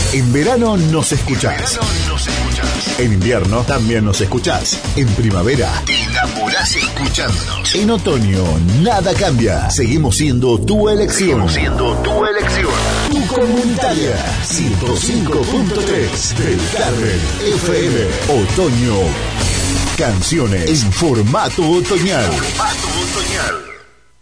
En verano nos escuchás. En invierno también nos escuchás. En primavera te enamorás escuchándonos. En otoño nada cambia. Seguimos siendo tu elección. Tu comunitaria 105.3 del Carmen FM. Otoño. Canciones en formato otoñal.